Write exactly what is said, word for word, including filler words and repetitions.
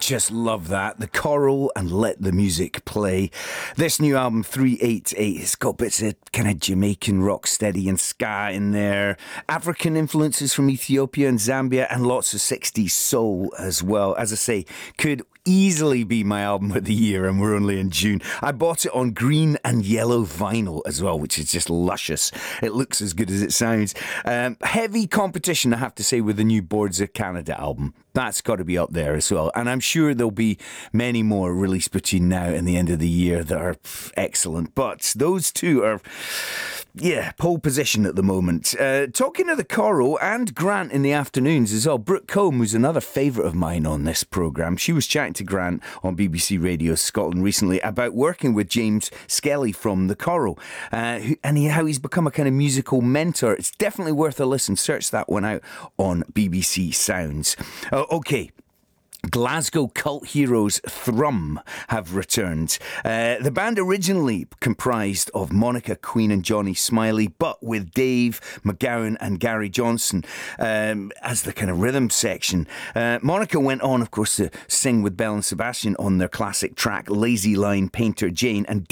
just love that. The Coral and Let the Music Play. This new album, three eighty-eight, it's got bits of kind of Jamaican rocksteady and ska in there, African influences from Ethiopia and Zambia, and lots of sixties soul as well. As I say, could easily be my album of the year, and we're only in June. I bought it on green and yellow vinyl as well, which is just luscious. It looks as good as it sounds. Um, heavy competition, I have to say, with the new Boards of Canada album. That's got to be up there as well. And I'm sure there'll be many more released between now and the end of the year that are excellent. But those two are, yeah, pole position at the moment. Uh, talking to the Coral and Grant in the afternoons as well. Brooke Combe, who's another favourite of mine on this programme. She was chatting to Grant on B B C Radio Scotland recently about working with James Skelly from the Coral, uh, who, and he, how he's become a kind of musical mentor. It's definitely worth a listen. Search that one out on B B C Sounds. Uh, okay. Glasgow cult heroes Thrum have returned. Uh, the band originally comprised of Monica Queen and Johnny Smiley, but with Dave McGowan and Gary Johnson um, as the kind of rhythm section. Uh, Monica went on, of course, to sing with Belle and Sebastian on their classic track Lazy Line Painter Jane, and